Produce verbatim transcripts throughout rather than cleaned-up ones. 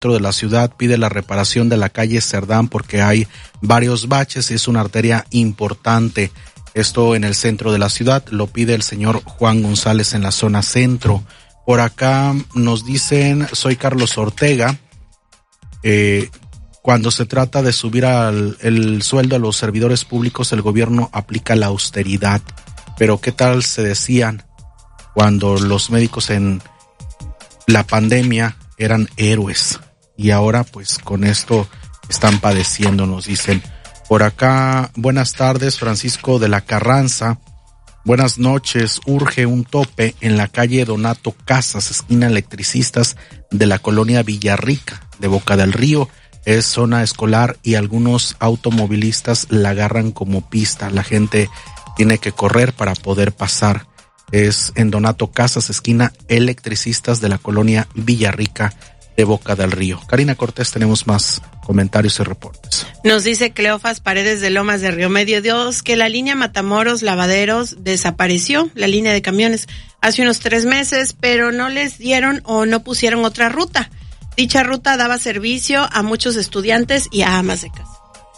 centro de la ciudad pide la reparación de la calle Cerdán porque hay varios baches y es una arteria importante. Esto en el centro de la ciudad, lo pide el señor Juan González en la zona centro. Por acá nos dicen, soy Carlos Ortega, eh, cuando se trata de subir al, el sueldo a los servidores públicos, el gobierno aplica la austeridad. Pero ¿qué tal se decían cuando los médicos en la pandemia eran héroes? Y ahora pues con esto están padeciendo, nos dicen. Por acá, buenas tardes, Francisco de la Carranza. Buenas noches, urge un tope en la calle Donato Casas, esquina Electricistas de la colonia Villarrica, de Boca del Río. Es zona escolar y algunos automovilistas la agarran como pista. La gente tiene que correr para poder pasar. Es en Donato Casas, esquina Electricistas de la colonia Villarrica de Boca del Río. Karina Cortés, tenemos más comentarios y reportes. Nos dice Cleofas Paredes de Lomas de Río Medio Dios que la línea Matamoros Lavaderos desapareció, la línea de camiones, hace unos tres meses, pero no les dieron o no pusieron otra ruta. Dicha ruta daba servicio a muchos estudiantes y a amas de casa.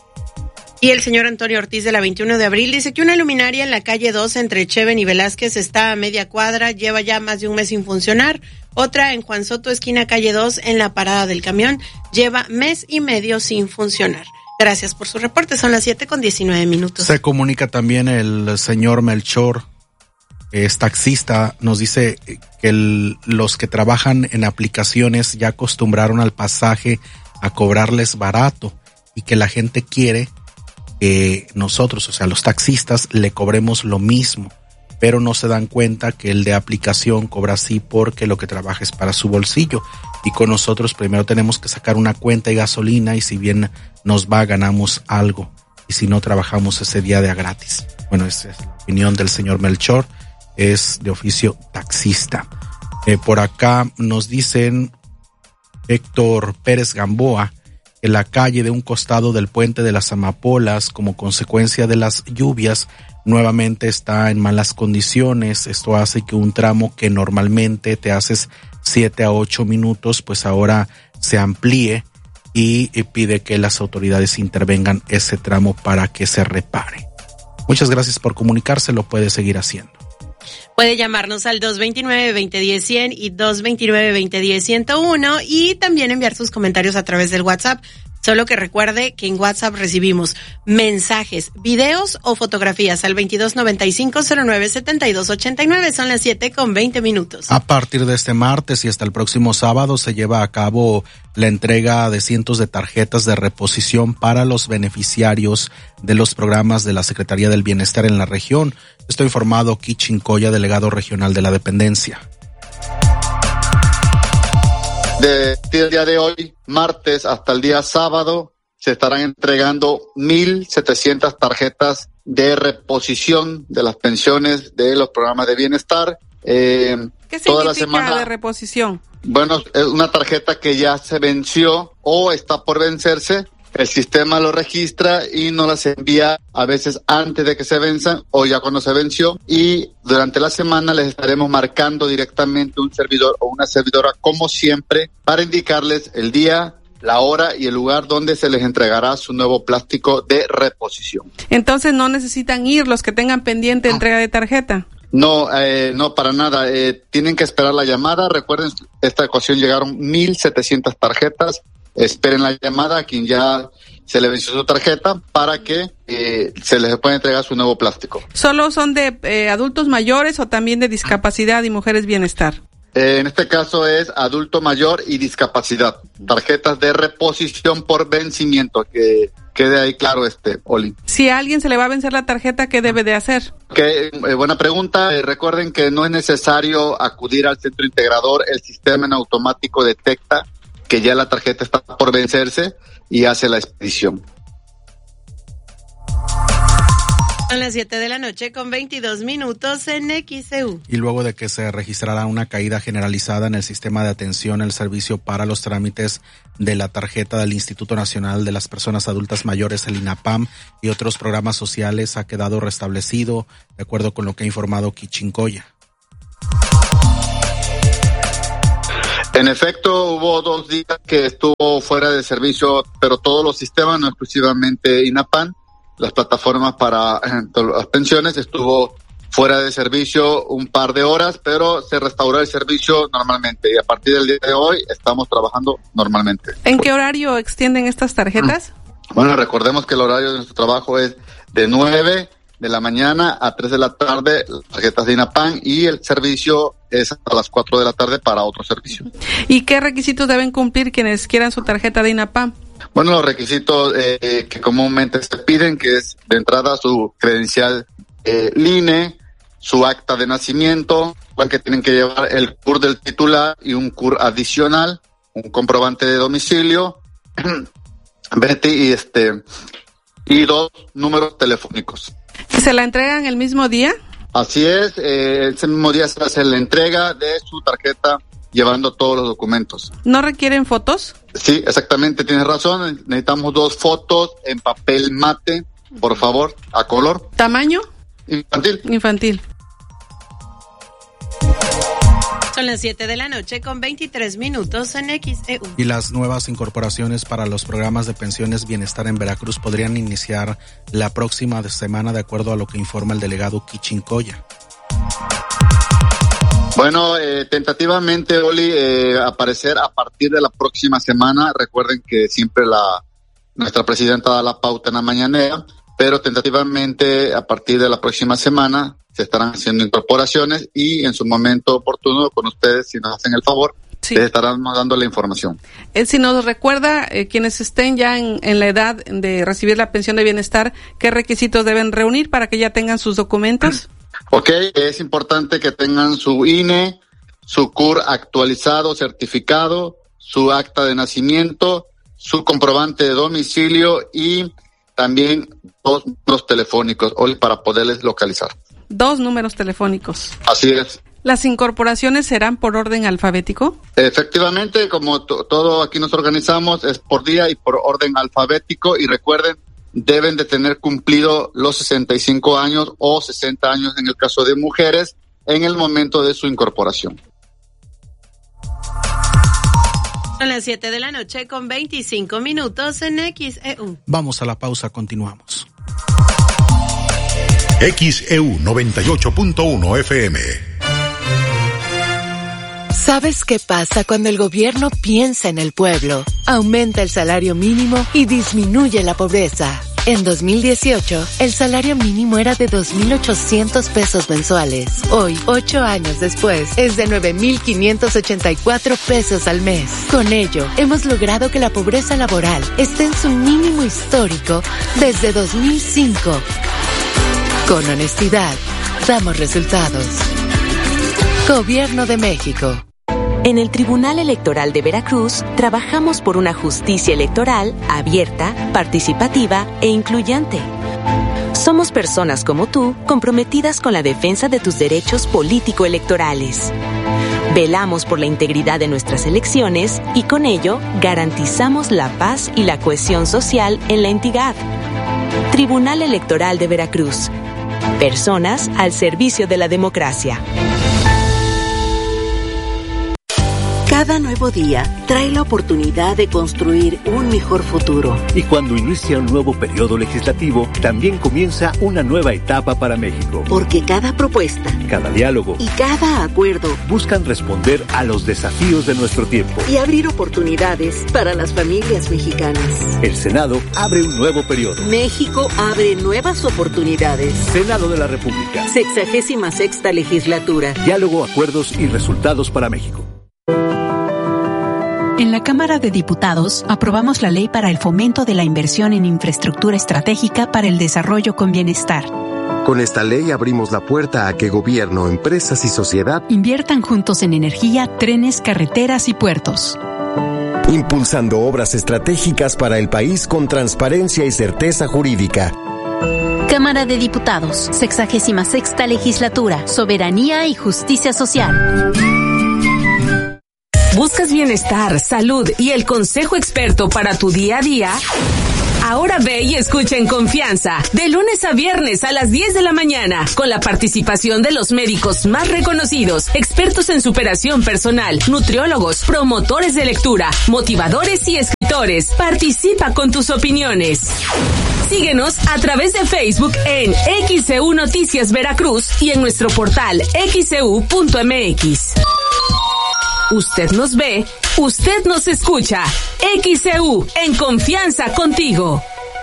Y el señor Antonio Ortiz de la veintiuno de abril dice que una luminaria en la calle dos entre Cheven y Velázquez está a media cuadra, lleva ya más de un mes sin funcionar. Otra en Juan Soto, esquina calle dos, en la parada del camión, lleva mes y medio sin funcionar. Gracias por su reporte, son las siete con diecinueve minutos. Se comunica también el señor Melchor, es taxista, nos dice que el, los que trabajan en aplicaciones ya acostumbraron al pasaje a cobrarles barato y que la gente quiere que nosotros, o sea, los taxistas, le cobremos lo mismo, pero no se dan cuenta que el de aplicación cobra así porque lo que trabaja es para su bolsillo, y con nosotros primero tenemos que sacar una cuenta de gasolina y si bien nos va, ganamos algo, y si no, trabajamos ese día de a gratis. Bueno, esa es la opinión del señor Melchor, es de oficio taxista. Eh, por acá nos dicen Héctor Pérez Gamboa, en la calle de un costado del puente de las Amapolas, como consecuencia de las lluvias, nuevamente está en malas condiciones. Esto hace que un tramo que normalmente te haces siete a ocho minutos, pues ahora se amplíe y, y pide que las autoridades intervengan ese tramo para que se repare. Muchas gracias por comunicarse, lo puede seguir haciendo. Puede llamarnos al dos veintinueve, veinte diez, cien y dos veintinueve, veinte diez, ciento uno y también enviar sus comentarios a través del WhatsApp. Solo que recuerde que en WhatsApp recibimos mensajes, videos o fotografías al veintidós noventa y cinco, cero nueve, setenta y dos ochenta y nueve. Son las siete con veinte minutos. A partir de este martes y hasta el próximo sábado se lleva a cabo la entrega de cientos de tarjetas de reposición para los beneficiarios de los programas de la Secretaría del Bienestar en la región. Estoy informado Kichin Coya, delegado regional de la dependencia. Desde el día de hoy, martes, hasta el día sábado, se estarán entregando mil setecientas tarjetas de reposición de las pensiones de los programas de bienestar. Eh, ¿Qué toda la significa semana, de reposición? Bueno, es una tarjeta que ya se venció o está por vencerse. El sistema lo registra y nos las envía a veces antes de que se venzan o ya cuando se venció, y durante la semana les estaremos marcando directamente un servidor o una servidora como siempre para indicarles el día, la hora y el lugar donde se les entregará su nuevo plástico de reposición. Entonces no necesitan ir los que tengan pendiente entrega de tarjeta. No, eh, no, para nada. Eh, tienen que esperar la llamada. Recuerden, esta ocasión llegaron mil setecientas tarjetas. Esperen la llamada a quien ya se le venció su tarjeta para que eh, se les pueda entregar su nuevo plástico. ¿Solo son de eh, adultos mayores o también de discapacidad y mujeres bienestar? Eh, en este caso es adulto mayor y discapacidad. Tarjetas de reposición por vencimiento, que quede ahí claro, este, Oli. Si a alguien se le va a vencer la tarjeta, ¿qué debe de hacer? Que, eh, buena pregunta. Eh, recuerden que no es necesario acudir al centro integrador. El sistema en automático detecta que ya la tarjeta está por vencerse y hace la expedición. Son las siete de la noche con veintidós minutos en X C U. Y luego de que se registrara una caída generalizada en el sistema de atención al servicio para los trámites de la tarjeta del Instituto Nacional de las Personas Adultas Mayores, el INAPAM, y otros programas sociales, ha quedado restablecido, de acuerdo con lo que ha informado Kichin Coya. En efecto, hubo dos días que estuvo fuera de servicio, pero todos los sistemas, no exclusivamente INAPAN, las plataformas para las pensiones, estuvo fuera de servicio un par de horas, pero se restauró el servicio normalmente y a partir del día de hoy estamos trabajando normalmente. ¿En qué horario extienden estas tarjetas? Bueno, recordemos que el horario de nuestro trabajo es de nueve de la mañana a tres de la tarde, las tarjetas de INAPAN, y el servicio es a las cuatro de la tarde para otro servicio. ¿Y qué requisitos deben cumplir quienes quieran su tarjeta de INAPAN? Bueno, los requisitos eh, que comúnmente se piden, que es de entrada su credencial eh, L I N E, su acta de nacimiento, igual que tienen que llevar el C U R del titular y un C U R adicional, un comprobante de domicilio, Betty, y este y dos números telefónicos. ¿Se la entregan el mismo día? Así es, eh, ese mismo día se hace la entrega de su tarjeta llevando todos los documentos. ¿No requieren fotos? Sí, exactamente, tienes razón. Necesitamos dos fotos en papel mate, por favor, a color. ¿Tamaño? Infantil. Infantil. Son las siete de la noche con veintitrés minutos en X E U. Y las nuevas incorporaciones para los programas de pensiones Bienestar en Veracruz podrían iniciar la próxima semana, de acuerdo a lo que informa el delegado Quichincoya. Bueno, eh, tentativamente, Oli, eh, aparecer a partir de la próxima semana. Recuerden que siempre la nuestra presidenta da la pauta en la mañanera, pero tentativamente a partir de la próxima semana se estarán haciendo incorporaciones y en su momento oportuno con ustedes, si nos hacen el favor, sí, les estarán dando la información. Eh, si nos recuerda, eh, quienes estén ya en, en la edad de recibir la pensión de bienestar, ¿qué requisitos deben reunir para que ya tengan sus documentos? Ok, es importante que tengan su I N E, su C U R actualizado, certificado, su acta de nacimiento, su comprobante de domicilio y también dos números telefónicos, Oli, para poderles localizar. Dos números telefónicos. Así es. ¿Las incorporaciones serán por orden alfabético? Efectivamente, como to- todo aquí nos organizamos, es por día y por orden alfabético, y recuerden, deben de tener cumplido los sesenta y cinco años o sesenta años en el caso de mujeres en el momento de su incorporación. Son las siete de la noche con veinticinco minutos en X E U. Vamos a la pausa, continuamos. X E U noventa y ocho punto uno F M. ¿Sabes qué pasa cuando el gobierno piensa en el pueblo? Aumenta el salario mínimo y disminuye la pobreza. En dos mil dieciocho, el salario mínimo era de dos mil ochocientos pesos mensuales. Hoy, ocho años después, es de nueve mil quinientos ochenta y cuatro pesos al mes. Con ello, hemos logrado que la pobreza laboral esté en su mínimo histórico desde dos mil cinco. Con honestidad, damos resultados. Gobierno de México. En el Tribunal Electoral de Veracruz, trabajamos por una justicia electoral abierta, participativa e incluyente. Somos personas como tú, comprometidas con la defensa de tus derechos político-electorales. Velamos por la integridad de nuestras elecciones y con ello garantizamos la paz y la cohesión social en la entidad. Tribunal Electoral de Veracruz. Personas al servicio de la democracia. Cada nuevo día trae la oportunidad de construir un mejor futuro. Y cuando inicia un nuevo periodo legislativo, también comienza una nueva etapa para México. Porque cada propuesta, cada diálogo y cada acuerdo buscan responder a los desafíos de nuestro tiempo y abrir oportunidades para las familias mexicanas. El Senado abre un nuevo periodo. México abre nuevas oportunidades. Senado de la República. Sexagésima sexta legislatura. Diálogo, acuerdos y resultados para México. En la Cámara de Diputados aprobamos la Ley para el Fomento de la Inversión en Infraestructura Estratégica para el Desarrollo con Bienestar. Con esta ley abrimos la puerta a que gobierno, empresas y sociedad inviertan juntos en energía, trenes, carreteras y puertos. Impulsando obras estratégicas para el país con transparencia y certeza jurídica. Cámara de Diputados, sexagésima sexta legislatura, soberanía y justicia social. ¿Buscas bienestar, salud y el consejo experto para tu día a día? Ahora ve y escucha en confianza, de lunes a viernes a las diez de la mañana, con la participación de los médicos más reconocidos, expertos en superación personal, nutriólogos, promotores de lectura, motivadores y escritores. Participa con tus opiniones. Síguenos a través de Facebook en X E U Noticias Veracruz y en nuestro portal x e u punto m x. Usted nos ve, usted nos escucha. X E U, en confianza contigo.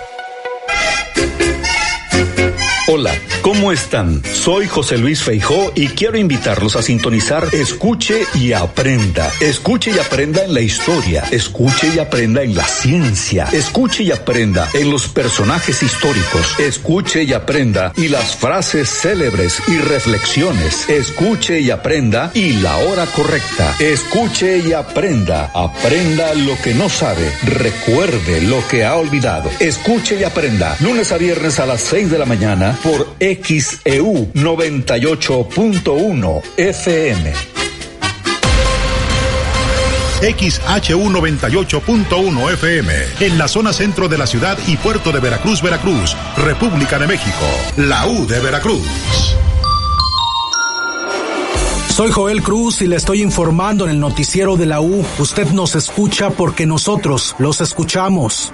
Hola, ¿cómo están? Soy José Luis Feijó y quiero invitarlos a sintonizar Escuche y Aprenda. Escuche y aprenda en la historia, escuche y aprenda en la ciencia, escuche y aprenda en los personajes históricos, escuche y aprenda y las frases célebres y reflexiones, escuche y aprenda y la hora correcta, escuche y aprenda, aprenda lo que no sabe, recuerde lo que ha olvidado, escuche y aprenda, lunes a viernes a las seis de la mañana por X E U noventa y ocho punto uno F M. X H U noventa y ocho punto uno F M, en la zona centro de la ciudad y puerto de Veracruz, Veracruz, República de México, la U de Veracruz. Soy Joel Cruz y le estoy informando en el noticiero de la U. Usted nos escucha porque nosotros los escuchamos.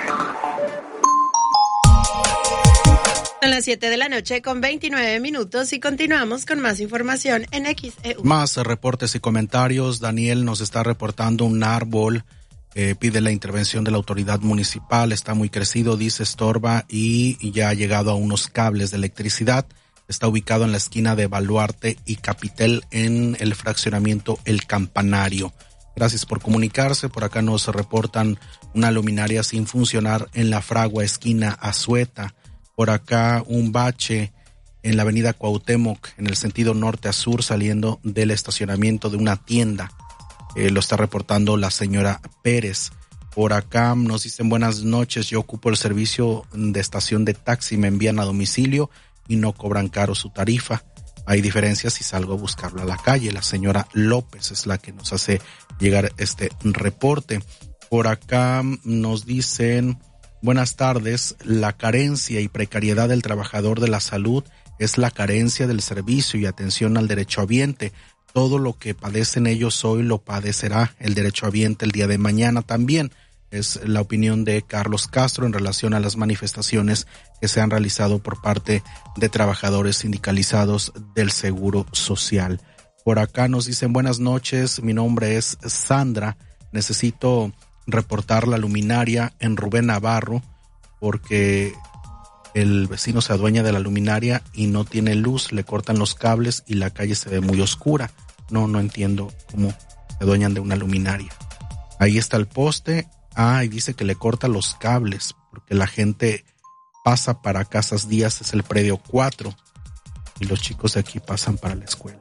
Son las siete de la noche con veintinueve minutos y continuamos con más información en X E U. Más reportes y comentarios. Daniel nos está reportando un árbol, eh, pide la intervención de la autoridad municipal, está muy crecido, dice estorba y ya ha llegado a unos cables de electricidad. Está ubicado en la esquina de Baluarte y Capitel en el fraccionamiento El Campanario. Gracias por comunicarse. Por acá nos reportan una luminaria sin funcionar en la Fragua esquina Azueta. Por acá un bache en la avenida Cuauhtémoc en el sentido norte a sur saliendo del estacionamiento de una tienda. Eh, lo está reportando la señora Pérez. Por acá nos dicen buenas noches, yo ocupo el servicio de estación de taxi, me envían a domicilio y no cobran caro su tarifa. Hay diferencias si salgo a buscarlo a la calle. La señora López es la que nos hace llegar este reporte. Por acá nos dicen buenas tardes, la carencia y precariedad del trabajador de la salud es la carencia del servicio y atención al derechohabiente. Todo lo que padecen ellos hoy lo padecerá el derechohabiente el día de mañana también. Es la opinión de Carlos Castro en relación a las manifestaciones que se han realizado por parte de trabajadores sindicalizados del Seguro Social. Por acá nos dicen buenas noches, mi nombre es Sandra, necesito reportar la luminaria en Rubén Navarro porque el vecino se adueña de la luminaria y no tiene luz, le cortan los cables y la calle se ve muy oscura. No, no entiendo cómo se adueñan de una luminaria. Ahí está el poste. Ah, y dice que le corta los cables porque la gente pasa para Casas Díaz, es el predio cuatro, y los chicos de aquí pasan para la escuela.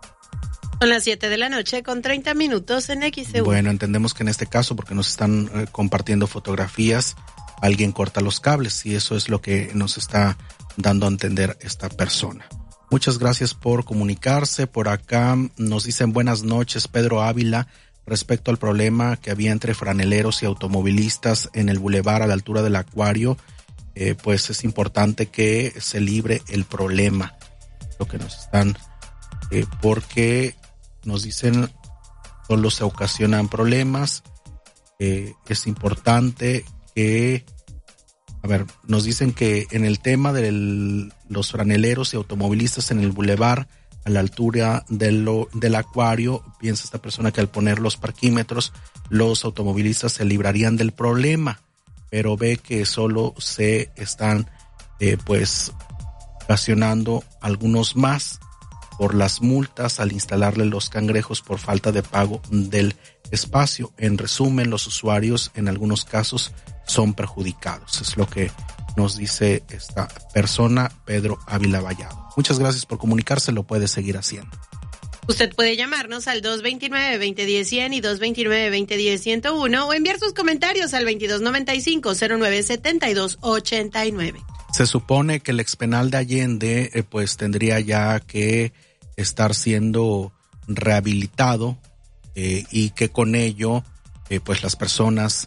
Son las siete de la noche con treinta minutos en X E U. Bueno, entendemos que en este caso, porque nos están eh, compartiendo fotografías, alguien corta los cables y eso es lo que nos está dando a entender esta persona. Muchas gracias por comunicarse. Por acá nos dicen buenas noches, Pedro Ávila, respecto al problema que había entre franeleros y automovilistas en el bulevar a la altura del Acuario, eh, pues es importante que se libre el problema, lo que nos están, eh, porque nos dicen solo se ocasionan problemas, eh, es importante que, a ver, nos dicen que en el tema de los franeleros y automovilistas en el bulevar a la altura del, del Acuario, piensa esta persona que al poner los parquímetros los automovilistas se librarían del problema, pero ve que solo se están eh, pues ocasionando algunos más por las multas al instalarle los cangrejos por falta de pago del espacio. En resumen, los usuarios en algunos casos son perjudicados. Es lo que nos dice esta persona, Pedro Ávila Vallado. Muchas gracias por comunicarse, lo puede seguir haciendo. Usted puede llamarnos al dos veintinueve, veinte diez, cien y dos veintinueve, veinte diez, ciento uno o enviar sus comentarios al veintidós noventa y cinco, cero nueve setenta y dos ochenta y nueve. Se supone que el expenal de Allende eh, pues tendría ya que estar siendo rehabilitado eh, y que con ello eh, pues las personas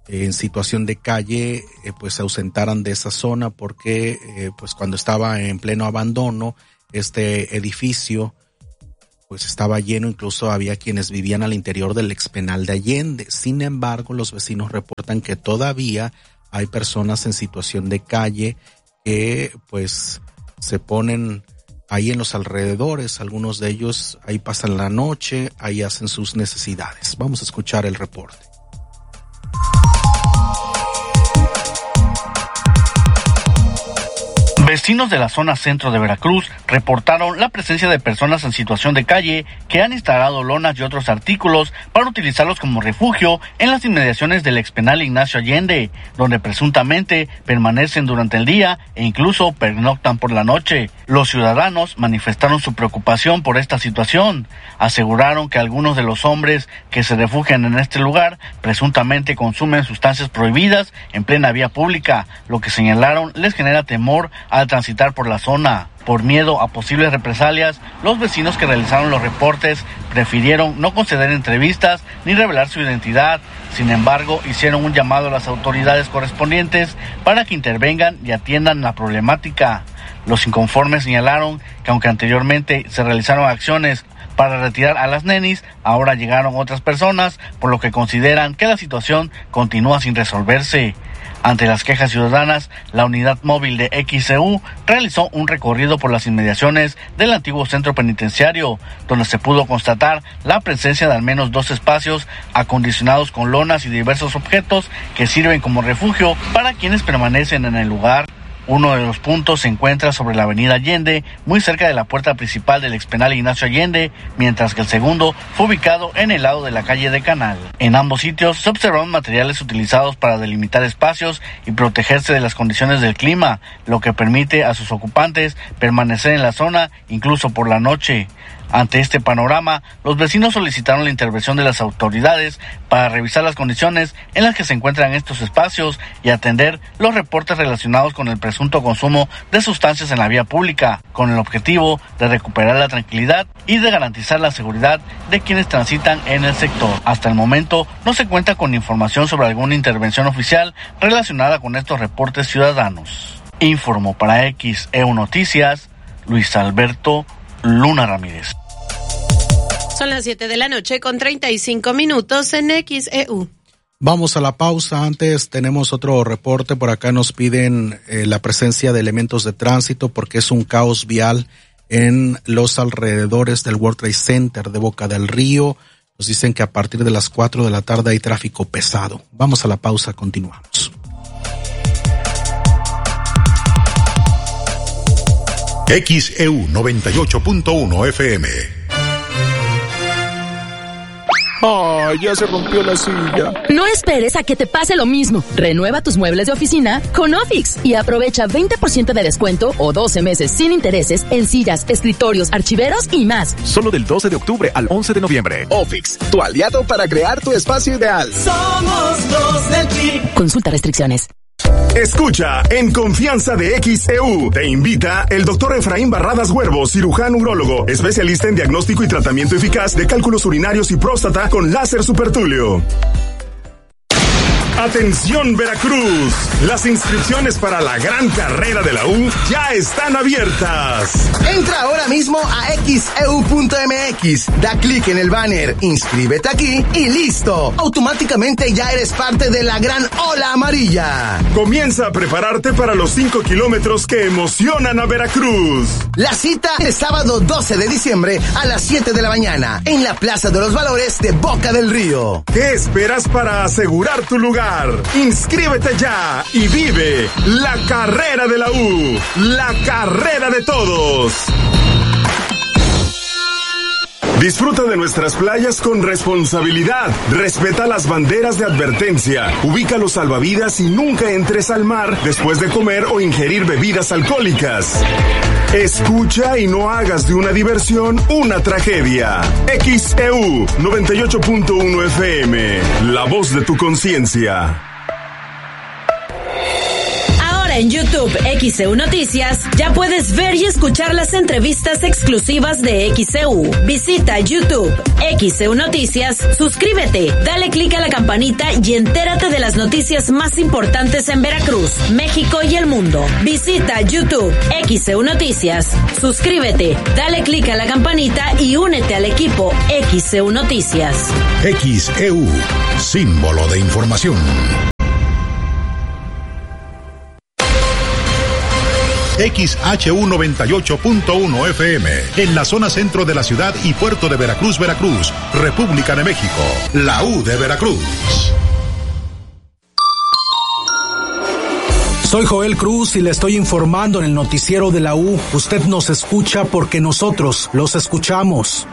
en situación de calle eh, pues se ausentaran de esa zona porque eh, pues cuando estaba en pleno abandono este edificio pues estaba lleno, incluso había quienes vivían al interior del expenal de Allende. Sin embargo, los vecinos reportan que todavía hay personas en situación de calle que pues se ponen ahí en los alrededores, algunos de ellos ahí pasan la noche, ahí hacen sus necesidades. Vamos a escuchar el reporte. Vecinos de la zona centro de Veracruz reportaron la presencia de personas en situación de calle que han instalado lonas y otros artículos para utilizarlos como refugio en las inmediaciones del expenal Ignacio Allende, donde presuntamente permanecen durante el día e incluso pernoctan por la noche. Los ciudadanos manifestaron su preocupación por esta situación. Aseguraron que algunos de los hombres que se refugian en este lugar presuntamente consumen sustancias prohibidas en plena vía pública, lo que señalaron les genera temor a al transitar por la zona. Por miedo a posibles represalias, los vecinos que realizaron los reportes prefirieron no conceder entrevistas ni revelar su identidad. Sin embargo, hicieron un llamado a las autoridades correspondientes para que intervengan y atiendan la problemática. Los inconformes señalaron que aunque anteriormente se realizaron acciones para retirar a las nenis, ahora llegaron otras personas, por lo que consideran que la situación continúa sin resolverse. Ante las quejas ciudadanas, la unidad móvil de X C U realizó un recorrido por las inmediaciones del antiguo centro penitenciario, donde se pudo constatar la presencia de al menos dos espacios acondicionados con lonas y diversos objetos que sirven como refugio para quienes permanecen en el lugar. Uno de los puntos se encuentra sobre la avenida Allende, muy cerca de la puerta principal del expenal Ignacio Allende, mientras que el segundo fue ubicado en el lado de la calle de Canal. En ambos sitios se observaron materiales utilizados para delimitar espacios y protegerse de las condiciones del clima, lo que permite a sus ocupantes permanecer en la zona incluso por la noche. Ante este panorama, los vecinos solicitaron la intervención de las autoridades para revisar las condiciones en las que se encuentran estos espacios y atender los reportes relacionados con el presunto consumo de sustancias en la vía pública, con el objetivo de recuperar la tranquilidad y de garantizar la seguridad de quienes transitan en el sector. Hasta el momento no se cuenta con información sobre alguna intervención oficial relacionada con estos reportes ciudadanos. Informó para X E U Noticias, Luis Alberto Luna Ramírez. Son las siete de la noche con treinta y cinco minutos en X E U. Vamos a la pausa. Antes tenemos otro reporte. Por acá nos piden eh, la presencia de elementos de tránsito porque es un caos vial en los alrededores del World Trade Center de Boca del Río. Nos dicen que a partir de las cuatro de la tarde hay tráfico pesado. Vamos a la pausa, continuamos. X E U noventa y ocho punto uno F M. ¡Ay, ya se rompió la silla! No esperes a que te pase lo mismo. Renueva tus muebles de oficina con Ofix y aprovecha veinte por ciento de descuento o doce meses sin intereses en sillas, escritorios, archiveros y más. Solo del doce de octubre al once de noviembre. Ofix, tu aliado para crear tu espacio ideal. Somos los del P. Consulta restricciones. Escucha en Confianza de X E U. Te invita el doctor Efraín Barradas Huervo, cirujano urólogo, especialista en diagnóstico y tratamiento eficaz de cálculos urinarios y próstata con láser supertulio. Atención Veracruz, las inscripciones para la gran carrera de la U ya están abiertas. Entra ahora mismo a X E U punto M X, da clic en el banner, inscríbete aquí y listo. Automáticamente ya eres parte de la gran ola amarilla. Comienza a prepararte para los cinco kilómetros que emocionan a Veracruz. La cita es sábado doce de diciembre a las siete de la mañana en la Plaza de los Valores de Boca del Río. ¿Qué esperas para asegurar tu lugar? Inscríbete ya y vive la carrera de la U, la carrera de todos. Disfruta de nuestras playas con responsabilidad. Respeta las banderas de advertencia. Ubica los salvavidas y nunca entres al mar después de comer o ingerir bebidas alcohólicas. Escucha y no hagas de una diversión una tragedia. X E U noventa y ocho punto uno F M, la voz de tu conciencia. en YouTube X E U Noticias ya puedes ver y escuchar las entrevistas exclusivas de X E U. Visita YouTube X E U Noticias, suscríbete, dale clic a la campanita y entérate de las noticias más importantes en Veracruz, México y el mundo. Visita YouTube X E U Noticias, suscríbete, dale clic a la campanita y únete al equipo X E U Noticias. X E U, símbolo de información. X H U noventa y ocho punto uno F M, en la zona centro de la ciudad y puerto de Veracruz, Veracruz, República de México, la U de Veracruz. Soy Joel Cruz y le estoy informando en el noticiero de la U. Usted nos escucha porque nosotros los escuchamos.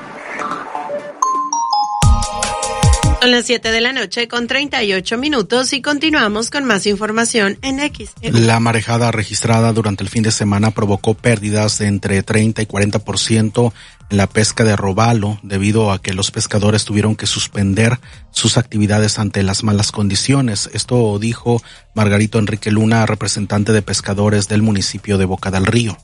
Son las siete de la noche con treinta y ocho minutos y continuamos con más información en X E U. La marejada registrada durante el fin de semana provocó pérdidas de entre treinta y cuarenta por ciento en la pesca de robalo, debido a que los pescadores tuvieron que suspender sus actividades ante las malas condiciones. Esto dijo Margarito Enrique Luna, representante de pescadores del municipio de Boca del Río.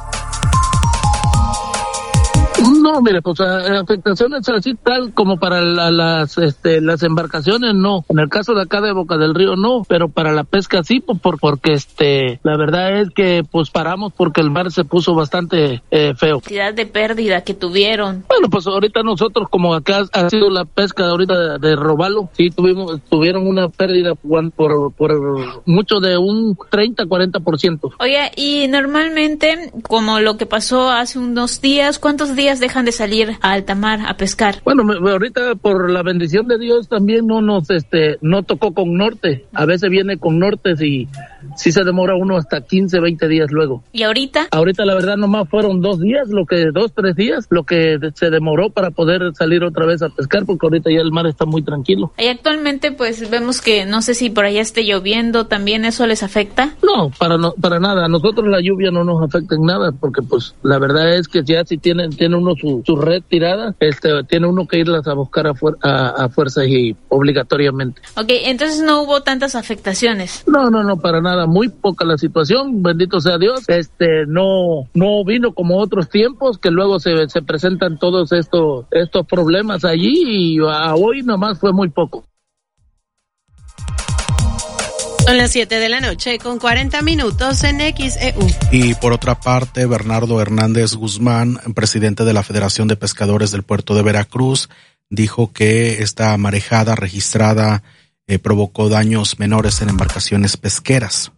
No, mire, pues afectaciones así tal como para la, las este las embarcaciones no. En el caso de acá de Boca del Río no, pero para la pesca sí, pues por, porque este la verdad es que pues paramos porque el mar se puso bastante eh, feo. Cantidad de pérdida que tuvieron. Bueno, pues ahorita nosotros como acá ha sido la pesca ahorita de, de robalo, sí tuvimos tuvieron una pérdida por por, por mucho de un treinta a cuarenta por ciento. Oye, y normalmente como lo que pasó hace unos días, ¿cuántos días dejan de salir a alta mar a pescar? Bueno, me, ahorita por la bendición de Dios también no nos este no tocó con norte. A veces viene con nortes y sí se demora uno hasta quince, veinte días luego. ¿Y ahorita? Ahorita la verdad nomás fueron dos días, lo que dos, tres días, lo que se demoró para poder salir otra vez a pescar, porque ahorita ya el mar está muy tranquilo. Y actualmente pues vemos que no sé si por allá esté lloviendo, ¿también eso les afecta? No, para no, para nada. A nosotros la lluvia no nos afecta en nada, porque pues la verdad es que ya si tienen tiene uno su su red tirada, este tiene uno que irlas a buscar a, fuer- a, a fuerza y obligatoriamente. Ok, entonces no hubo tantas afectaciones. No, no, no, para nada, muy poca la situación, bendito sea Dios. Este no no vino como otros tiempos que luego se, se presentan todos estos estos problemas allí, y a hoy nomás fue muy poco. Son las siete de la noche con cuarenta minutos en X E U. Y por otra parte, Bernardo Hernández Guzmán, presidente de la Federación de Pescadores del Puerto de Veracruz, dijo que esta marejada registrada eh, provocó daños menores en embarcaciones pesqueras.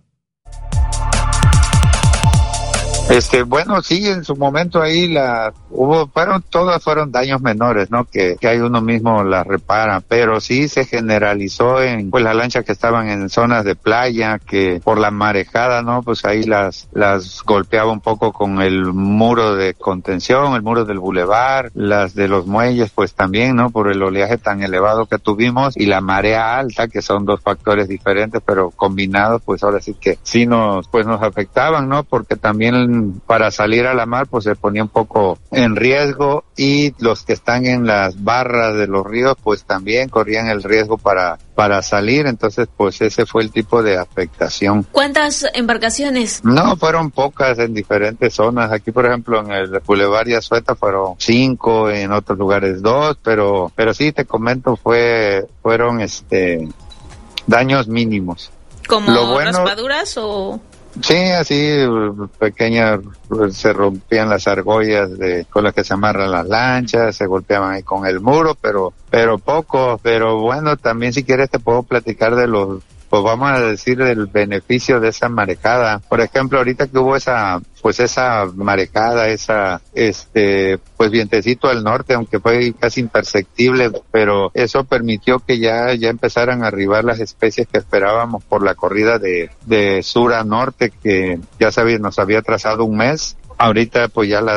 Este, bueno, sí, en su momento ahí la hubo, fueron, todas fueron daños menores, ¿no? Que, que ahí uno mismo las repara, pero sí se generalizó en, pues las lanchas que estaban en zonas de playa, que por la marejada, ¿no? Pues ahí las, las golpeaba un poco con el muro de contención, el muro del bulevar, las de los muelles, pues también, ¿no? Por el oleaje tan elevado que tuvimos y la marea alta, que son dos factores diferentes, pero combinados, pues ahora sí que sí nos, pues nos afectaban, ¿no? Porque también para salir a la mar pues se ponía un poco en riesgo, y los que están en las barras de los ríos pues también corrían el riesgo para para salir. Entonces pues ese fue el tipo de afectación. ¿Cuántas embarcaciones? No, fueron pocas en diferentes zonas. Aquí por ejemplo en el Boulevard y Azueta fueron cinco, en otros lugares dos, pero pero sí te comento fue fueron este daños mínimos. ¿Como Lo bueno, raspaduras o...? Sí, así pequeñas, se rompían las argollas de con las que se amarran las lanchas, se golpeaban ahí con el muro, pero pero poco. Pero bueno, también si quieres te puedo platicar de los, pues vamos a decir, del beneficio de esa marejada. Por ejemplo, ahorita que hubo esa, pues esa marejada, esa, este, pues vientecito al norte, aunque fue casi imperceptible, pero eso permitió que ya, ya empezaran a arribar las especies que esperábamos por la corrida de, de sur a norte, que ya sabía, nos había trazado un mes. Ahorita pues ya las,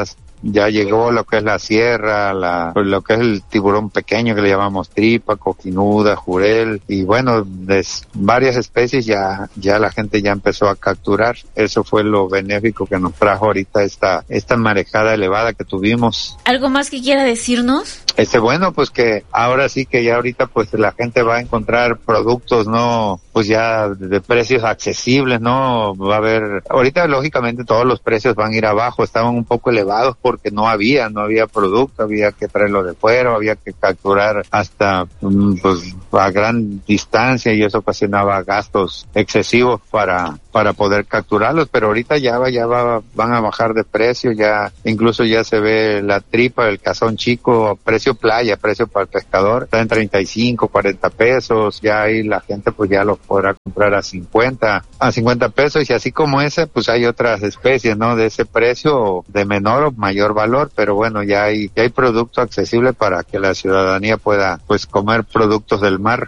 ya llegó lo que es la sierra, la, lo que es el tiburón pequeño que le llamamos tripa, coquinuda, jurel, y bueno, de varias especies ya, ya la gente ya empezó a capturar. Eso fue lo benéfico que nos trajo ahorita esta, esta marejada elevada que tuvimos. ¿Algo más que quiera decirnos? Este, bueno, pues que ahora sí que ya ahorita pues la gente va a encontrar productos, ¿no? Pues ya de precios accesibles, ¿no? Va a haber, ahorita lógicamente todos los precios van a ir abajo, estaban un poco elevados porque no había, no había producto, había que traerlo de fuera, había que capturar hasta, pues, a gran distancia y eso ocasionaba gastos excesivos para, para poder capturarlos, pero ahorita ya va, ya va, van a bajar de precio, ya, incluso ya se ve la tripa, el cazón chico, precio playa, precio para el pescador, está en treinta y cinco, cuarenta pesos, ya ahí la gente pues ya lo podrá comprar a cincuenta, a cincuenta pesos, y así como ese, pues hay otras especies, ¿no? De ese precio, de menor o mayor valor, pero bueno, ya hay, ya hay producto accesible para que la ciudadanía pueda, pues, comer productos del mar.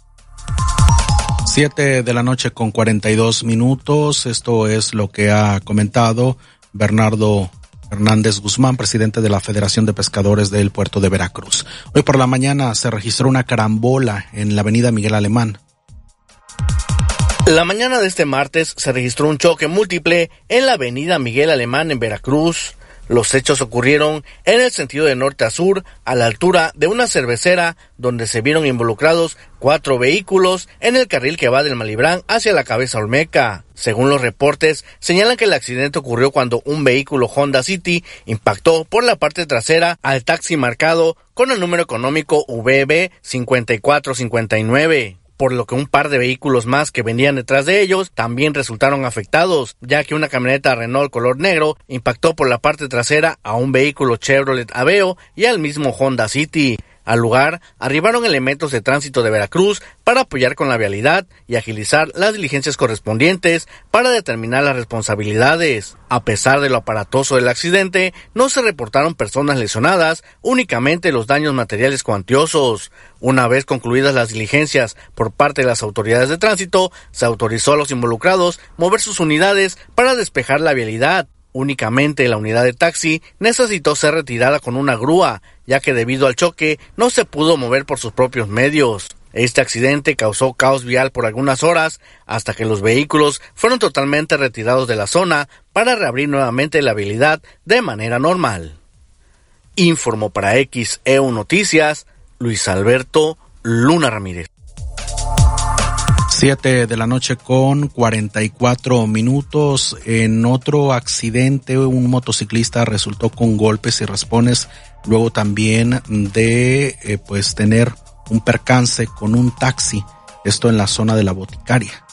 Siete de la noche con cuarenta y dos minutos, esto es lo que ha comentado Bernardo Hernández Guzmán, presidente de la Federación de Pescadores del Puerto de Veracruz. Hoy por la mañana se registró una carambola en la avenida Miguel Alemán. La mañana de este martes se registró un choque múltiple en la avenida Miguel Alemán en Veracruz. Los hechos ocurrieron en el sentido de norte a sur, a la altura de una cervecera, donde se vieron involucrados cuatro vehículos en el carril que va del Malibrán hacia la Cabeza Olmeca. Según los reportes, señalan que el accidente ocurrió cuando un vehículo Honda City impactó por la parte trasera al taxi marcado con el número económico V B cincuenta y cuatro cincuenta y nueve. Por lo que un par de vehículos más que venían detrás de ellos también resultaron afectados, ya que una camioneta Renault color negro impactó por la parte trasera a un vehículo Chevrolet Aveo y al mismo Honda City. Al lugar arribaron elementos de tránsito de Veracruz para apoyar con la vialidad y agilizar las diligencias correspondientes para determinar las responsabilidades. A pesar de lo aparatoso del accidente, no se reportaron personas lesionadas, únicamente los daños materiales cuantiosos. Una vez concluidas las diligencias por parte de las autoridades de tránsito, se autorizó a los involucrados mover sus unidades para despejar la vialidad. Únicamente la unidad de taxi necesitó ser retirada con una grúa, ya que debido al choque no se pudo mover por sus propios medios. Este accidente causó caos vial por algunas horas, hasta que los vehículos fueron totalmente retirados de la zona para reabrir nuevamente la vialidad de manera normal. Informó para X E U Noticias, Luis Alberto Luna Ramírez. Siete de la noche con cuarenta y cuatro minutos. En otro accidente, un motociclista resultó con golpes y raspones, luego también de eh, pues tener un percance con un taxi, esto en la zona de la Boticaria.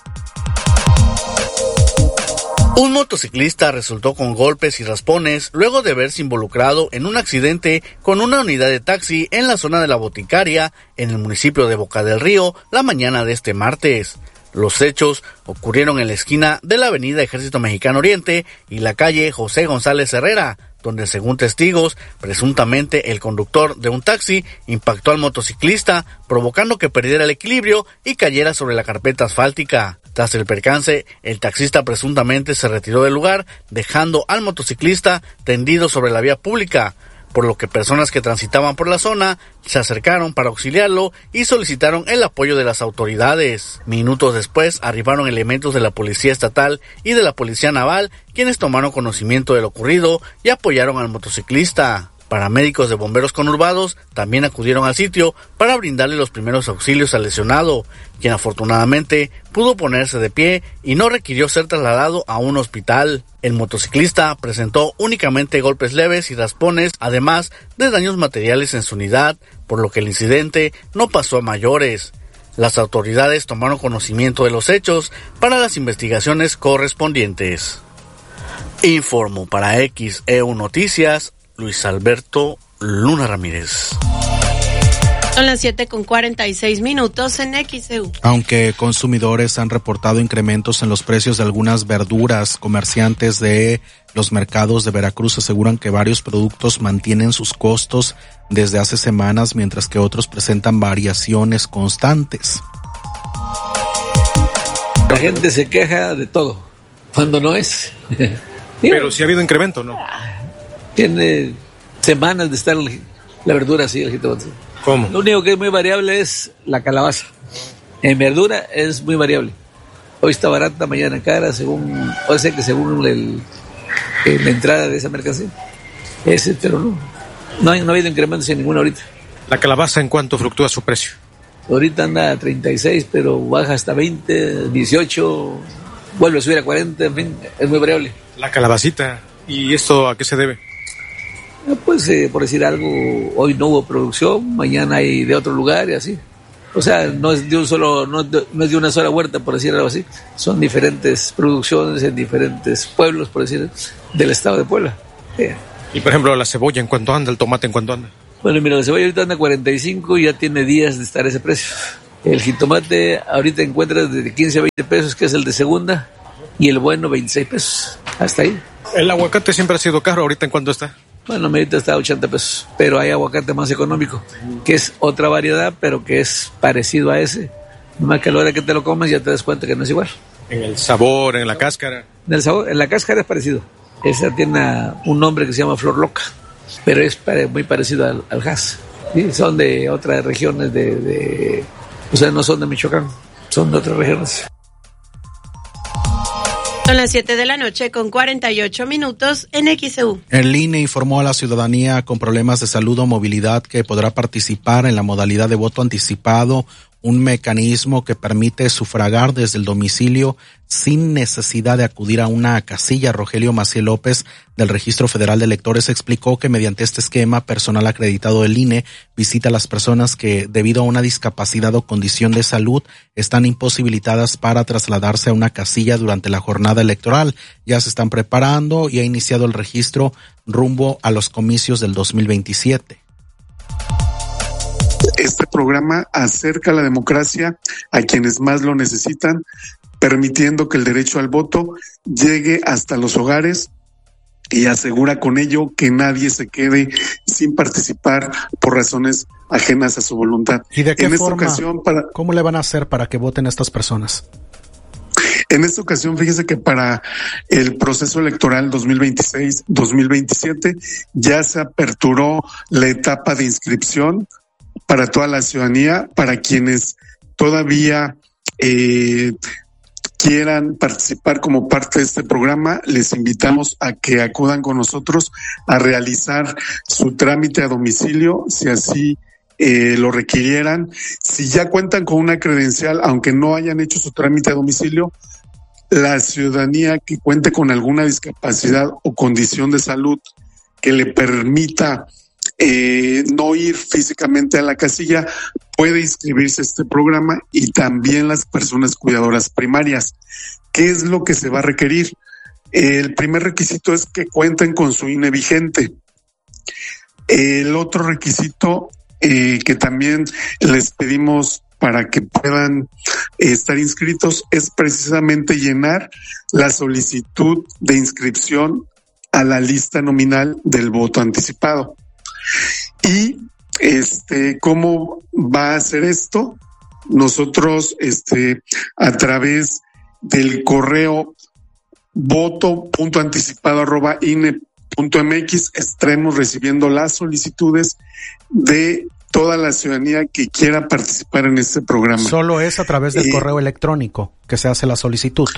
Un motociclista resultó con golpes y raspones luego de verse involucrado en un accidente con una unidad de taxi en la zona de la Boticaria, en el municipio de Boca del Río, la mañana de este martes. Los hechos ocurrieron en la esquina de la avenida Ejército Mexicano Oriente y la calle José González Herrera, donde según testigos, presuntamente el conductor de un taxi impactó al motociclista, provocando que perdiera el equilibrio y cayera sobre la carpeta asfáltica. Tras el percance, el taxista presuntamente se retiró del lugar, dejando al motociclista tendido sobre la vía pública, por lo que personas que transitaban por la zona se acercaron para auxiliarlo y solicitaron el apoyo de las autoridades. Minutos después arribaron elementos de la Policía Estatal y de la Policía Naval, quienes tomaron conocimiento de lo ocurrido y apoyaron al motociclista. Paramédicos de bomberos conurbados también acudieron al sitio para brindarle los primeros auxilios al lesionado, quien afortunadamente pudo ponerse de pie y no requirió ser trasladado a un hospital. El motociclista presentó únicamente golpes leves y raspones, además de daños materiales en su unidad, por lo que el incidente no pasó a mayores. Las autoridades tomaron conocimiento de los hechos para las investigaciones correspondientes. Informó para X E U Noticias, Luis Alberto Luna Ramírez. Son las siete con cuarenta y seis minutos en X E U. Aunque consumidores han reportado incrementos en los precios de algunas verduras, comerciantes de los mercados de Veracruz aseguran que varios productos mantienen sus costos desde hace semanas, mientras que otros presentan variaciones constantes. La gente se queja de todo, cuando no es. Pero si ha habido incremento, ¿no? Tiene semanas de estar la verdura así, el jitomate. ¿Cómo? Lo único que es muy variable es la calabaza. En verdura es muy variable. Hoy está barata, mañana cara, según, o sea que según el, el, la entrada de esa mercancía. Ese, pero no, no, hay, no ha habido incrementos en ninguna ahorita. ¿La calabaza en cuánto fluctúa su precio? Ahorita anda a treinta y seis, pero baja hasta veinte, dieciocho, vuelve a subir a cuarenta, en fin, es muy variable. La calabacita, ¿y esto a qué se debe? Pues, eh, por decir algo, hoy no hubo producción, mañana hay de otro lugar y así. O sea, no es de un solo, no, no es de una sola huerta, por decir algo así. Son diferentes producciones en diferentes pueblos, por decir, del estado de Puebla. Eh. Y por ejemplo, la cebolla, ¿en cuánto anda? ¿El tomate en cuánto anda? Bueno, mira, la cebolla ahorita anda a cuarenta y cinco y ya tiene días de estar a ese precio. El jitomate ahorita encuentras de quince a veinte pesos, que es el de segunda, y el bueno veintiséis pesos. Hasta ahí. El aguacate siempre ha sido caro, ¿ahorita en cuánto está? Bueno, ahorita está a ochenta pesos, pero hay aguacate más económico, que es otra variedad, pero que es parecido a ese. Nomás que a la hora que te lo comes ya te das cuenta que no es igual. En el sabor, en la cáscara. En el sabor, en la cáscara es parecido. Esa tiene un nombre que se llama flor loca, pero es muy parecido al, al jas. ¿Sí? Son de otras regiones de, de... O sea, no son de Michoacán, son de otras regiones. Son las siete de la noche con cuarenta y ocho minutos en X E U. El I N E informó a la ciudadanía con problemas de salud o movilidad que podrá participar en la modalidad de voto anticipado, un mecanismo que permite sufragar desde el domicilio sin necesidad de acudir a una casilla. Rogelio Maciel López, del Registro Federal de Electores, explicó que mediante este esquema, personal acreditado del I N E visita a las personas que, debido a una discapacidad o condición de salud, están imposibilitadas para trasladarse a una casilla durante la jornada electoral. Ya se están preparando y ha iniciado el registro rumbo a los comicios del dos mil veintisiete. Este programa acerca la democracia a quienes más lo necesitan, permitiendo que el derecho al voto llegue hasta los hogares y asegura con ello que nadie se quede sin participar por razones ajenas a su voluntad. ¿Y de qué en forma? Esta ocasión, para, ¿Cómo le van a hacer para que voten estas personas? En esta ocasión, fíjese que para el proceso electoral dos mil veintiséis dos mil veintisiete ya se aperturó la etapa de inscripción para toda la ciudadanía, para quienes todavía eh, quieran participar como parte de este programa. Les invitamos a que acudan con nosotros a realizar su trámite a domicilio, si así eh, lo requirieran. Si ya cuentan con una credencial, aunque no hayan hecho su trámite a domicilio, la ciudadanía que cuente con alguna discapacidad o condición de salud que le permita Eh, no ir físicamente a la casilla, puede inscribirse a este programa, y también las personas cuidadoras primarias. ¿Qué es lo que se va a requerir? El primer requisito es que cuenten con su I N E vigente. El otro requisito eh, que también les pedimos para que puedan eh, estar inscritos es precisamente llenar la solicitud de inscripción a la lista nominal del voto anticipado. Y este, ¿cómo va a hacer esto? Nosotros, este, a través del correo voto punto anticipado arroba I N E punto M X estaremos recibiendo las solicitudes de toda la ciudadanía que quiera participar en este programa. Solo es a través del eh, correo electrónico que se hace la solicitud.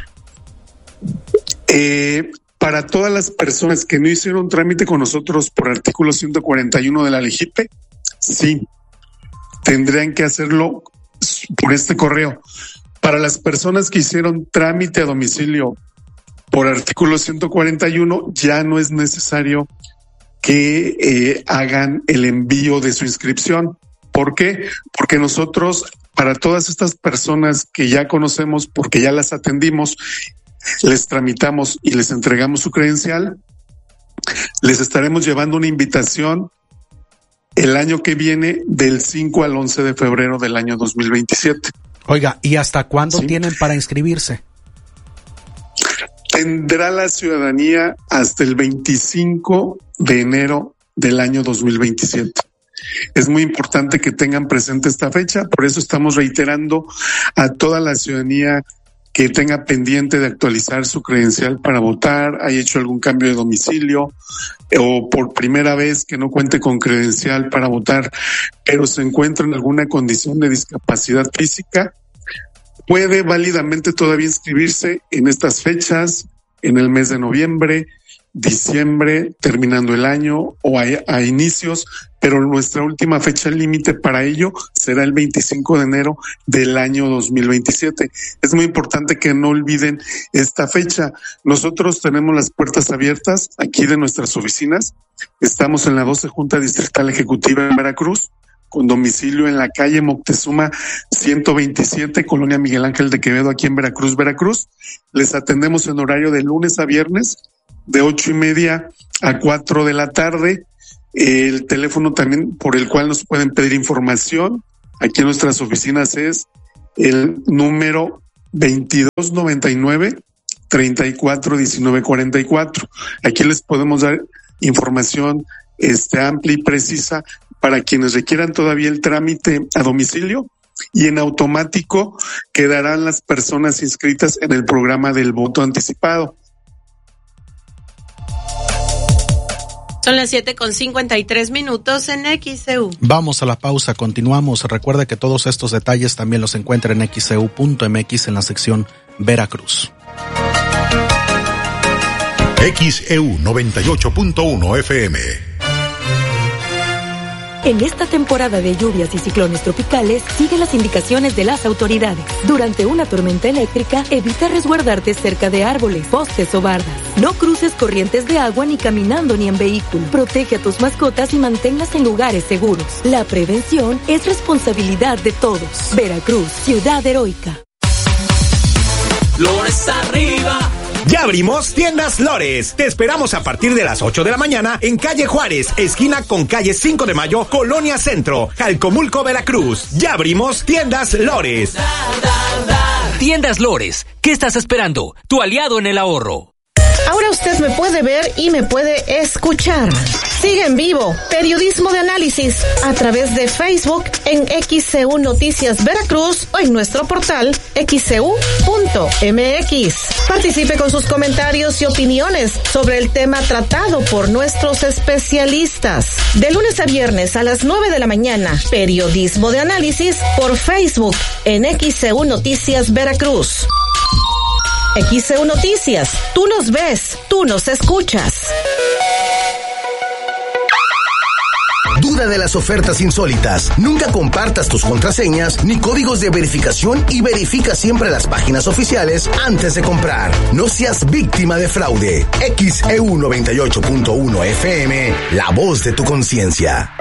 Eh, Para todas las personas que no hicieron trámite con nosotros por artículo ciento cuarenta y uno de la LEGIPE, sí, tendrían que hacerlo por este correo. Para las personas que hicieron trámite a domicilio por artículo ciento cuarenta y uno, ya no es necesario que eh, hagan el envío de su inscripción. ¿Por qué? Porque nosotros, para todas estas personas que ya conocemos, porque ya las atendimos, les tramitamos y les entregamos su credencial, les estaremos llevando una invitación el año que viene del cinco al once de febrero del año dos mil veintisiete. Oiga, ¿y hasta cuándo ¿Sí? tienen para inscribirse? Tendrá la ciudadanía hasta el veinticinco de enero del año dos mil veintisiete. Es muy importante que tengan presente esta fecha, por eso estamos reiterando a toda la ciudadanía que tenga pendiente de actualizar su credencial para votar, haya hecho algún cambio de domicilio o por primera vez que no cuente con credencial para votar, pero se encuentra en alguna condición de discapacidad física, puede válidamente todavía inscribirse en estas fechas, en el mes de noviembre, diciembre, terminando el año o a, a inicios, pero nuestra última fecha límite para ello será el veinticinco de enero del año dos mil veintisiete. Es muy importante que no olviden esta fecha. Nosotros tenemos las puertas abiertas aquí de nuestras oficinas. Estamos en la doce Junta Distrital Ejecutiva en Veracruz, con domicilio en la calle Moctezuma ciento veintisiete, Colonia Miguel Ángel de Quevedo, aquí en Veracruz, Veracruz. Les atendemos en horario de lunes a viernes, de ocho y media a cuatro de la tarde. El teléfono también por el cual nos pueden pedir información aquí en nuestras oficinas es el número veintidós noventa y nueve, treinta y cuatro diecinueve cuarenta y cuatro. Aquí les podemos dar información este, amplia y precisa para quienes requieran todavía el trámite a domicilio, y en automático quedarán las personas inscritas en el programa del voto anticipado. Son las siete con cincuenta y tres minutos en X E U. Vamos a la pausa, continuamos. Recuerde que todos estos detalles también los encuentra en X E U punto M X en la sección Veracruz. X E U noventa y ocho punto uno F M. En esta temporada de lluvias y ciclones tropicales, sigue las indicaciones de las autoridades. Durante una tormenta eléctrica, evita resguardarte cerca de árboles, postes o bardas. No cruces corrientes de agua ni caminando ni en vehículo. Protege a tus mascotas y manténlas en lugares seguros. La prevención es responsabilidad de todos. Veracruz, ciudad heroica. Lores arriba. Ya abrimos Tiendas Lores. Te esperamos a partir de las ocho de la mañana en calle Juárez, esquina con calle cinco de mayo, Colonia Centro, Jalcomulco, Veracruz. Ya abrimos Tiendas Lores. Da, da, da. Tiendas Lores. ¿Qué estás esperando? Tu aliado en el ahorro. Ahora usted me puede ver y me puede escuchar. Sigue en vivo Periodismo de Análisis a través de Facebook en X E U Noticias Veracruz o en nuestro portal X E U punto M X. Participe con sus comentarios y opiniones sobre el tema tratado por nuestros especialistas. De lunes a viernes a las nueve de la mañana, Periodismo de Análisis por Facebook en X E U Noticias Veracruz. X E U Noticias, tú nos ves, tú nos escuchas. Duda de las ofertas insólitas. Nunca compartas tus contraseñas ni códigos de verificación y verifica siempre las páginas oficiales antes de comprar. No seas víctima de fraude. X E U noventa y ocho punto uno F M, la voz de tu conciencia.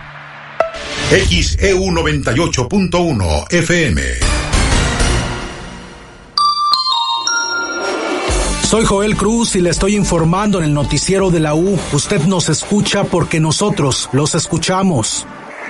X E U noventa y ocho punto uno F M. Soy Joel Cruz y le estoy informando en el noticiero de la U. Usted nos escucha porque nosotros los escuchamos.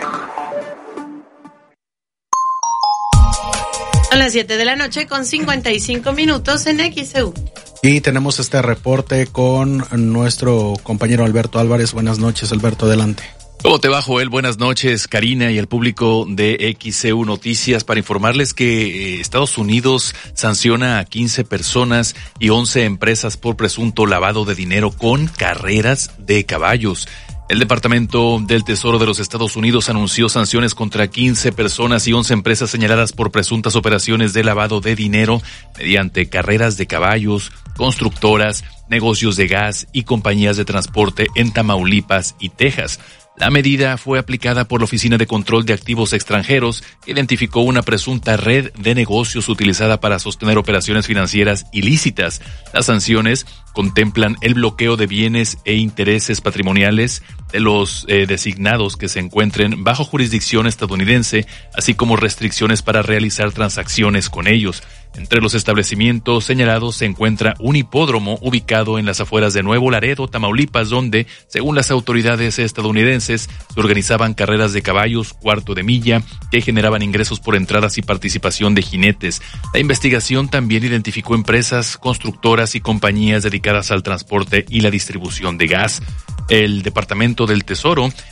Son las siete de la noche con cincuenta y cinco minutos en X E U. Y tenemos este reporte con nuestro compañero Alberto Álvarez. Buenas noches, Alberto, adelante. ¿Cómo te va, Joel? Buenas noches, Karina y el público de X E U Noticias, para informarles que eh, Estados Unidos sanciona a quince personas y once empresas por presunto lavado de dinero con carreras de caballos. El Departamento del Tesoro de los Estados Unidos anunció sanciones contra quince personas y once empresas señaladas por presuntas operaciones de lavado de dinero mediante carreras de caballos, constructoras, negocios de gas y compañías de transporte en Tamaulipas y Texas. La medida fue aplicada por la Oficina de Control de Activos Extranjeros, que identificó una presunta red de negocios utilizada para sostener operaciones financieras ilícitas. Las sanciones contemplan el bloqueo de bienes e intereses patrimoniales de los eh, designados que se encuentren bajo jurisdicción estadounidense, así como restricciones para realizar transacciones con ellos. Entre los establecimientos señalados se encuentra un hipódromo ubicado en las afueras de Nuevo Laredo, Tamaulipas, donde, según las autoridades estadounidenses, se organizaban carreras de caballos cuarto de milla que generaban ingresos por entradas y participación de jinetes. La investigación también identificó empresas, constructoras y compañías dedicadas al transporte y la distribución de gas. El Departamento del Tesoro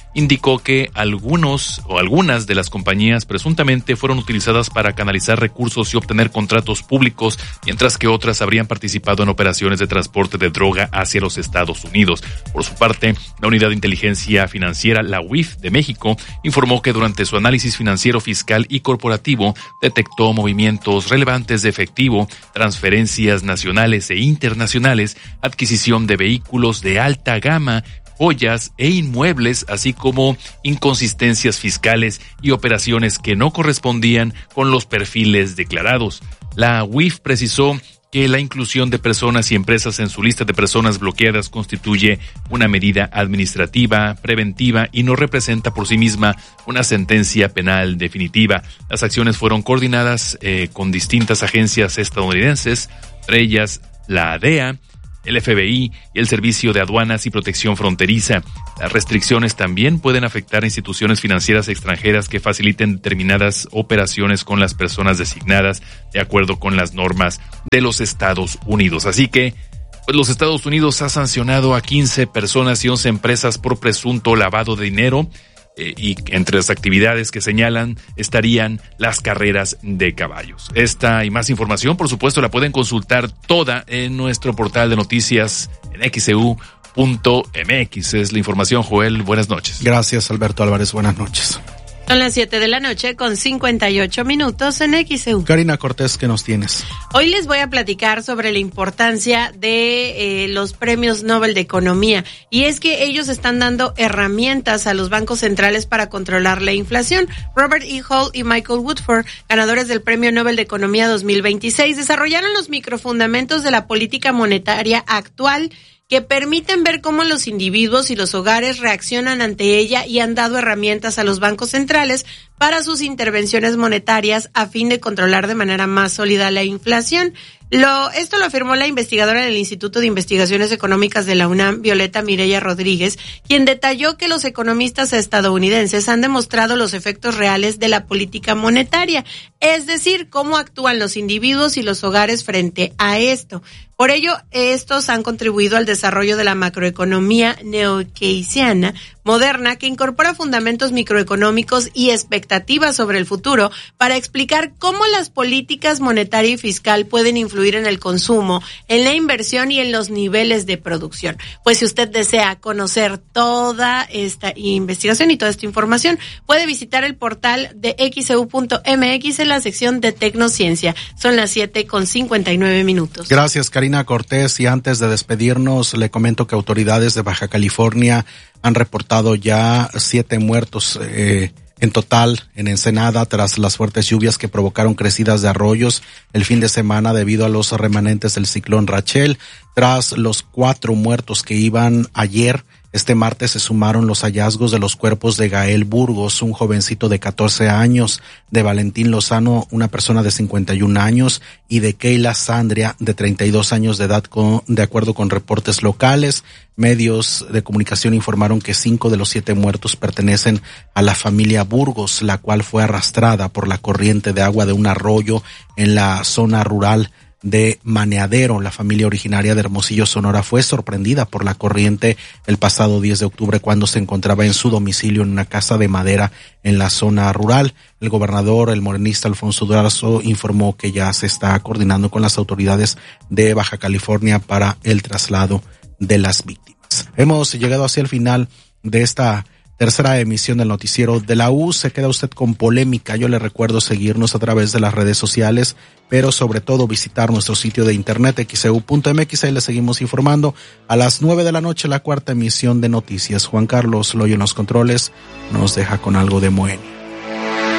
indicó que algunos o algunas de las compañías presuntamente fueron utilizadas para canalizar recursos y obtener contratos públicos, mientras que otras habrían participado en operaciones de transporte de droga hacia los Estados Unidos. Por su parte, la Unidad de Inteligencia Financiera, la U I F de México, informó que durante su análisis financiero, fiscal y corporativo detectó movimientos relevantes de efectivo, transferencias nacionales e internacionales, adquisición de vehículos de alta gama, joyas e inmuebles, así como inconsistencias fiscales y operaciones que no correspondían con los perfiles declarados. La U I F precisó que la inclusión de personas y empresas en su lista de personas bloqueadas constituye una medida administrativa, preventiva y no representa por sí misma una sentencia penal definitiva. Las acciones fueron coordinadas eh, con distintas agencias estadounidenses, entre ellas la D E A, el F B I y el Servicio de Aduanas y Protección Fronteriza. Las restricciones también pueden afectar a instituciones financieras extranjeras que faciliten determinadas operaciones con las personas designadas de acuerdo con las normas de los Estados Unidos. Así que, pues los Estados Unidos ha sancionado a quince personas y once empresas por presunto lavado de dinero. Y entre las actividades que señalan estarían las carreras de caballos. Esta y más información, por supuesto, la pueden consultar toda en nuestro portal de noticias en X E U punto M X. Es la información, Joel. Buenas noches. Gracias, Alberto Álvarez. Buenas noches. Son las siete de la noche con cincuenta y ocho minutos en X E U. Karina Cortés, ¿qué nos tienes? Hoy les voy a platicar sobre la importancia de eh, los premios Nobel de Economía. Y es que ellos están dando herramientas a los bancos centrales para controlar la inflación. Robert E. Hall y Michael Woodford, ganadores del Premio Nobel de Economía dos mil veintiséis, desarrollaron los microfundamentos de la política monetaria actual que permiten ver cómo los individuos y los hogares reaccionan ante ella y han dado herramientas a los bancos centrales para sus intervenciones monetarias a fin de controlar de manera más sólida la inflación. Lo, esto lo afirmó la investigadora del Instituto de Investigaciones Económicas de la UNAM, Violeta Mireya Rodríguez, quien detalló que los economistas estadounidenses han demostrado los efectos reales de la política monetaria, es decir, cómo actúan los individuos y los hogares frente a esto. Por ello, estos han contribuido al desarrollo de la macroeconomía neo-keynesiana moderna, que incorpora fundamentos microeconómicos y expectativas sobre el futuro para explicar cómo las políticas monetaria y fiscal pueden influir en el consumo, en la inversión y en los niveles de producción. Pues si usted desea conocer toda esta investigación y toda esta información, puede visitar el portal de X E U punto M X en la sección de Tecnociencia. Son las siete con cincuenta y nueve minutos. Gracias, Karina Cortés. Y antes de despedirnos, le comento que autoridades de Baja California han reportado ya siete muertos eh, en total en Ensenada tras las fuertes lluvias que provocaron crecidas de arroyos el fin de semana debido a los remanentes del ciclón Rachel. Tras los cuatro muertos que iban ayer, este martes se sumaron los hallazgos de los cuerpos de Gael Burgos, un jovencito de catorce años, de Valentín Lozano, una persona de cincuenta y un años, y de Keila Sandria, de treinta y dos años de edad, con, de acuerdo con reportes locales. Medios de comunicación informaron que cinco de los siete muertos pertenecen a la familia Burgos, la cual fue arrastrada por la corriente de agua de un arroyo en la zona rural de Maneadero. La familia originaria de Hermosillo, Sonora, fue sorprendida por la corriente el pasado diez de octubre cuando se encontraba en su domicilio en una casa de madera en la zona rural. El gobernador, el morenista Alfonso Durazo, informó que ya se está coordinando con las autoridades de Baja California para el traslado de las víctimas. Hemos llegado hacia el final de esta tercera emisión del noticiero de la U. Se queda usted con polémica. Yo le recuerdo seguirnos a través de las redes sociales, pero sobre todo visitar nuestro sitio de internet X E U punto M X. Ahí le seguimos informando. A las nueve de la noche, la cuarta emisión de noticias. Juan Carlos Loyo en los controles nos deja con algo de Moenia.